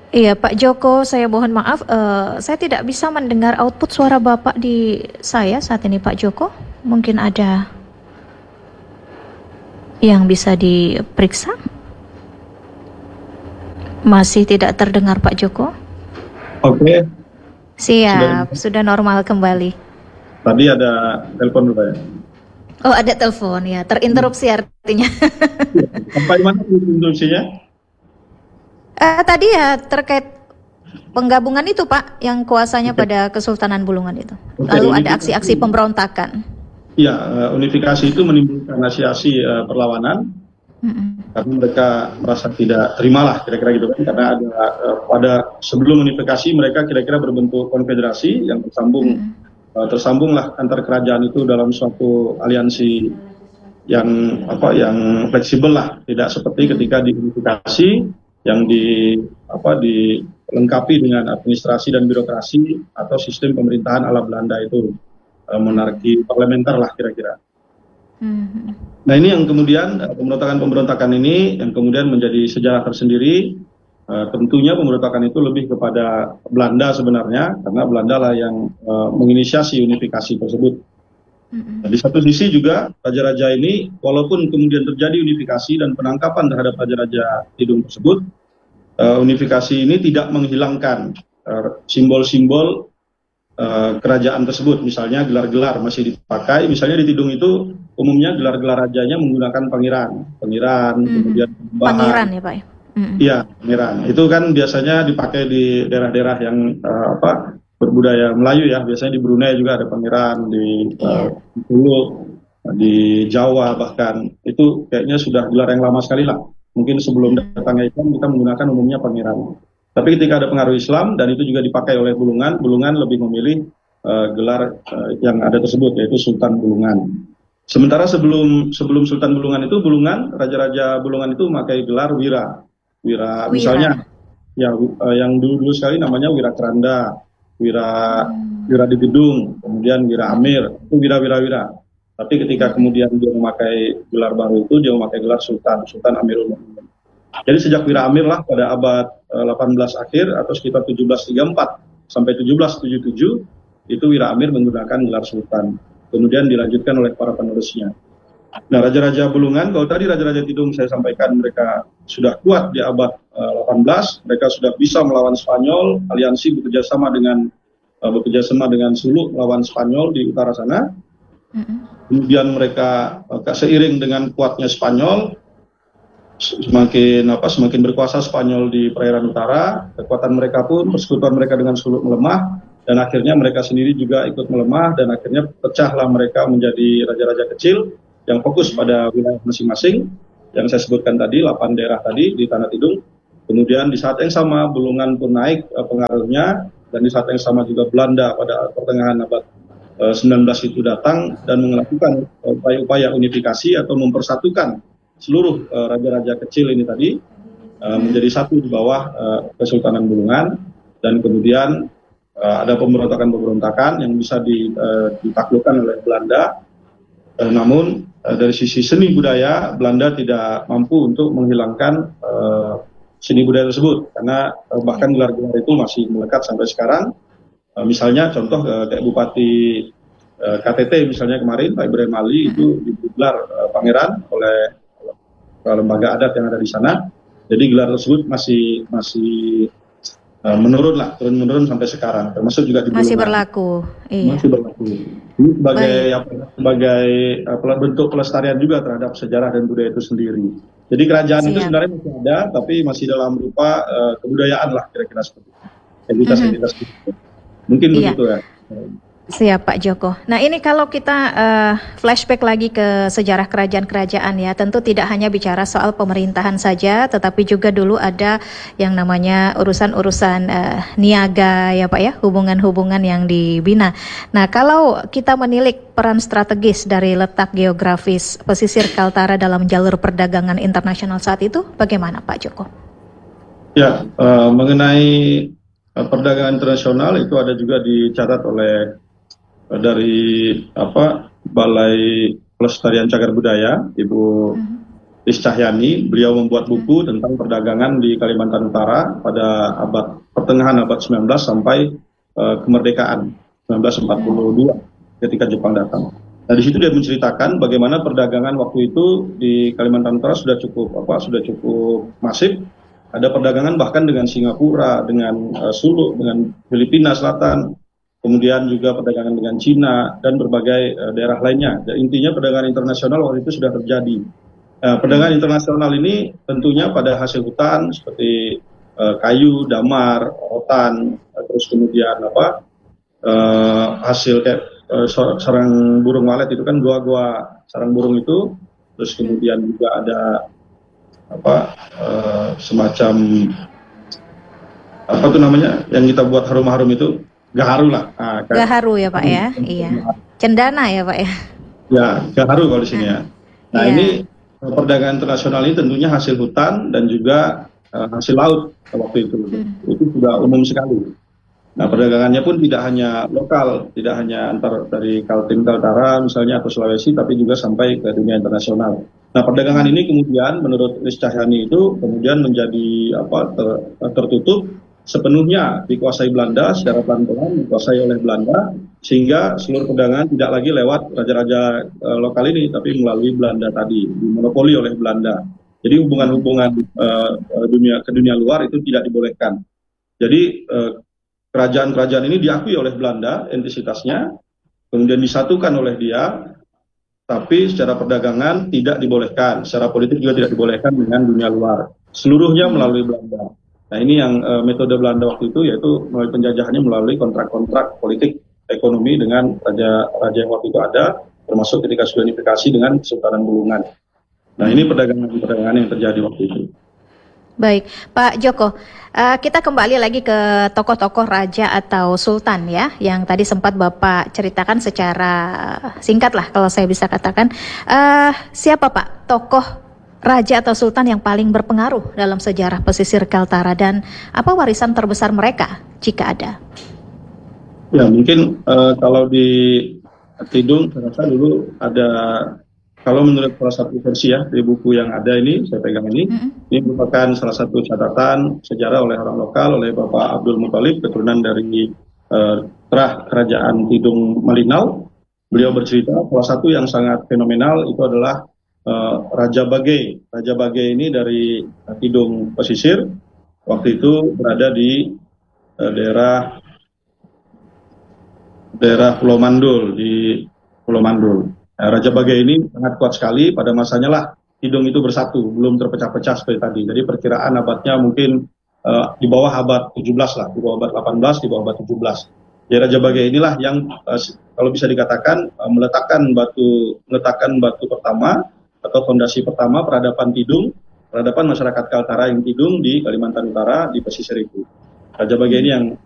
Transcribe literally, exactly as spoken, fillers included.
Iya, Pak Joko, saya mohon maaf, eh, saya tidak bisa mendengar output suara Bapak di saya saat ini, Pak Joko. Mungkin ada yang bisa diperiksa? Masih tidak terdengar, Pak Joko. Oke, sudah. Siap, sudah normal kembali. Tadi ada telepon dulu ya. Oh, ada telepon ya, terinterupsi artinya. Sampai mana instruksinya? Eh, tadi ya terkait penggabungan itu, Pak, yang kuasanya Oke. pada Kesultanan Bulungan itu. Oke, Lalu ada unifikasi. aksi-aksi pemberontakan. Ya, eh, unifikasi itu menimbulkan aksi-aksi eh, perlawanan Mm-mm. karena mereka merasa tidak terimalah kira-kira gitu kan, karena ada eh, pada sebelum unifikasi mereka kira-kira berbentuk konfederasi yang tersambung Mm-mm. eh, tersambunglah antar kerajaan itu dalam suatu aliansi yang apa yang fleksibel lah, tidak seperti ketika diunifikasi yang di apa dilengkapi dengan administrasi dan birokrasi atau sistem pemerintahan ala Belanda itu, eh, monarki parlementer lah kira-kira. Mhm. Nah ini yang kemudian eh, pemberontakan-pemberontakan ini yang kemudian menjadi sejarah tersendiri. Eh, tentunya pemberontakan itu lebih kepada Belanda sebenarnya, karena Belanda lah yang eh, menginisiasi unifikasi tersebut. Mhm. Nah, di satu sisi juga raja-raja ini, walaupun kemudian terjadi unifikasi dan penangkapan terhadap raja-raja Tidung tersebut, eh, unifikasi ini tidak menghilangkan eh, simbol-simbol eh, kerajaan tersebut. Misalnya gelar-gelar masih dipakai. Misalnya di Tidung itu umumnya gelar-gelar rajanya menggunakan pangeran, pangeran, kemudian Mhm. Pangeran Bahan. ya, Pak ya? Mhm. Iya, pangeran. Itu kan biasanya dipakai di daerah-daerah yang eh, apa berbudaya Melayu ya. Biasanya di Brunei juga ada pangeran, di eh, Iya. di Sulu, di Jawa bahkan. Itu kayaknya sudah gelar yang lama sekali lah. Mungkin sebelum Mhm. datangnya Islam kita menggunakan umumnya pangeran. Tapi ketika ada pengaruh Islam dan itu juga dipakai oleh Bulungan, Bulungan lebih memilih eh, gelar eh, yang ada tersebut yaitu Sultan Bulungan. Sementara sebelum sebelum Sultan Bulungan itu, Bulungan, raja-raja Bulungan itu memakai gelar Wira. Wira, Wira. misalnya ya eh, yang dulu-dulu sekali namanya Wira Keranda, Wira Hmm. Wira di Gedung, kemudian Wira Amir, itu Wira-Wira-Wira. Tapi ketika Mhm. kemudian dia memakai gelar baru itu, dia memakai gelar Sultan, Sultan Amirul Mukminin. Jadi sejak Wira Amir lah pada abad eh, delapan belas akhir atau sekitar tujuh belas tiga puluh empat sampai tujuh belas tujuh puluh tujuh, itu Wira Amir menggunakan gelar Sultan. Kemudian dilanjutkan oleh para penerusnya. Nah, raja-raja Bulungan, kalau tadi raja-raja Tidung saya sampaikan mereka sudah kuat di abad eh, delapan belas, mereka sudah bisa melawan Spanyol, aliansi bekerja sama dengan eh, bekerja sama dengan Suluk melawan Spanyol di utara sana. Mhm. Kemudian mereka eh, seiring dengan kuatnya Spanyol, semakin apa semakin berkuasa Spanyol di perairan utara, kekuatan mereka pun, persekutuan mereka dengan Suluk melemah, dan akhirnya mereka sendiri juga ikut melemah, dan akhirnya pecahlah mereka menjadi raja-raja kecil yang fokus pada wilayah masing-masing yang saya sebutkan tadi, delapan daerah tadi di Tanah Tidung. Kemudian di saat yang sama Bulungan pun naik eh, pengaruhnya, dan di saat yang sama juga Belanda pada pertengahan abad eh, sembilan belas itu datang dan melakukan eh, upaya-upaya unifikasi atau mempersatukan seluruh eh, raja-raja kecil ini tadi eh, menjadi satu di bawah eh, Kesultanan Bulungan, dan kemudian eh, ada pemberontakan-pemberontakan yang bisa di, eh, ditaklukkan oleh Belanda. Eh, namun eh, dari sisi seni budaya Belanda tidak mampu untuk menghilangkan eh, seni budaya tersebut, karena eh, bahkan gelar-gelar itu masih melekat sampai sekarang. Eh, misalnya contoh eh, kayak Bupati eh, K T T misalnya kemarin Pak Ibrahim Ali itu digelar eh, pangeran oleh lembaga adat yang ada di sana. Jadi gelar tersebut masih masih uh, menurun lah, turun menurun sampai sekarang. Termasuk juga di Masih Bulungan berlaku. Iya. masih berlaku. Ini sebagai Baik. apa, sebagai apa, bentuk pelestarian juga terhadap sejarah dan budaya itu sendiri. Jadi kerajaan itu Siap. sebenarnya masih ada, tapi masih dalam rupa uh, kebudayaan lah kira-kira seperti itu. Entitas-entitas Mhm. itu. Mungkin Iya. begitu ya. Siap, Pak Joko. Nah, ini kalau kita eh, flashback lagi ke sejarah kerajaan-kerajaan ya, tentu tidak hanya bicara soal pemerintahan saja, tetapi juga dulu ada yang namanya urusan-urusan eh, niaga ya Pak ya, hubungan-hubungan yang dibina. Nah, kalau kita menilik peran strategis dari letak geografis pesisir Kaltara dalam jalur perdagangan internasional saat itu, bagaimana Pak Joko? Ya, uh, mengenai uh, perdagangan internasional itu ada juga dicatat oleh dari apa Balai Pelestarian Cagar Budaya, Ibu Mhm. Lis Cahyani. Beliau membuat buku tentang perdagangan di Kalimantan Utara pada abad pertengahan abad sembilan belas sampai uh, kemerdekaan seribu sembilan ratus empat puluh dua ketika Jepang datang. Nah, di situ dia menceritakan bagaimana perdagangan waktu itu di Kalimantan Utara sudah cukup apa sudah cukup masif. Ada perdagangan bahkan dengan Singapura, dengan uh, Sulu, dengan Filipina Selatan, kemudian juga perdagangan dengan Cina dan berbagai uh, daerah lainnya. Dan intinya perdagangan internasional waktu itu sudah terjadi. Uh, perdagangan internasional ini tentunya pada hasil hutan seperti uh, kayu, damar, rotan, uh, terus kemudian apa uh, hasil kayak uh, sarang burung walet itu kan gua-gua sarang burung itu, terus kemudian juga ada apa uh, semacam apa tuh namanya yang kita buat harum-harum itu gaharu lah. Nah, gaharu ya Pak ya, iya. Cendana ya Pak ya. Ya gaharu kalau di sini ya. Nah iya. Ini perdagangan internasional ini tentunya hasil hutan dan juga uh, hasil laut waktu itu. Hmm. Itu sudah umum sekali. Nah perdagangannya pun tidak hanya lokal, tidak hanya antar dari Kaltim Kaltara misalnya atau Sulawesi, tapi juga sampai ke dunia internasional. Nah perdagangan ini kemudian menurut Lis Cahyani itu kemudian menjadi apa ter, tertutup sepenuhnya dikuasai Belanda, secara pelan-pelan dikuasai oleh Belanda, sehingga seluruh perdagangan tidak lagi lewat raja-raja uh, lokal ini, tapi melalui Belanda tadi, dimonopoli oleh Belanda. Jadi hubungan-hubungan uh, dunia ke dunia luar itu tidak dibolehkan. Jadi uh, kerajaan-kerajaan ini diakui oleh Belanda entitasnya, kemudian disatukan oleh dia, tapi secara perdagangan tidak dibolehkan, secara politik juga tidak dibolehkan dengan dunia luar. Seluruhnya melalui Belanda. Nah ini yang uh, metode Belanda waktu itu, yaitu melalui penjajahannya melalui kontrak-kontrak politik ekonomi dengan raja-raja yang waktu itu ada, termasuk ketika sudah unifikasi dengan Kesultanan Bulungan. Nah ini perdagangan-perdagangan yang terjadi waktu itu. Baik, Pak Joko, uh, kita kembali lagi ke tokoh-tokoh raja atau sultan ya, yang tadi sempat Bapak ceritakan secara singkat lah kalau saya bisa katakan. Uh, siapa Pak tokoh raja atau sultan yang paling berpengaruh dalam sejarah pesisir Kaltara dan apa warisan terbesar mereka jika ada? Ya mungkin uh, kalau di Tidung saya rasa dulu ada. Kalau menurut salah satu versi ya, di buku yang ada ini, saya pegang ini, mm-hmm. ini merupakan salah satu catatan sejarah oleh orang lokal, oleh Bapak Abdul Muthalib, keturunan dari uh, terah kerajaan Tidung Malinau. Beliau bercerita, salah satu yang sangat fenomenal itu adalah uh, Raja Bagei. Raja Bagei ini dari uh, Tidung Pesisir, waktu itu berada di uh, daerah daerah Pulau Mandul, di Pulau Mandul. Nah, Raja Bagei ini sangat kuat sekali, pada masanya lah Tidung itu bersatu, belum terpecah-pecah seperti tadi. Jadi perkiraan abadnya mungkin uh, di bawah abad tujuh belas lah, di bawah abad delapan belas, di bawah abad tujuh belas. Jadi Raja Bagei inilah yang uh, kalau bisa dikatakan uh, meletakkan batu meletakkan batu pertama atau fondasi pertama peradaban Tidung, peradaban masyarakat Kaltara yang Tidung di Kalimantan Utara di pesisir itu. Raja Bagei ini yang